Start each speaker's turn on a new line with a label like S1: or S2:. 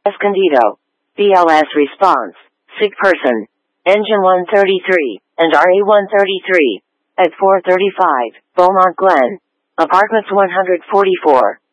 S1: Escondido. BLS response. Sick person. Engine 133, and RA 133. At 435, Beaumont Glen. Apartments 144.